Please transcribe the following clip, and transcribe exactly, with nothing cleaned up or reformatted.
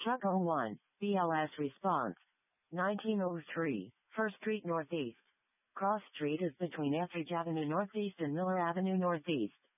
Chuck oh one, B L S response. nineteen oh three, First Street Northeast. Cross Street is between Etheridge Avenue Northeast and Miller Avenue Northeast.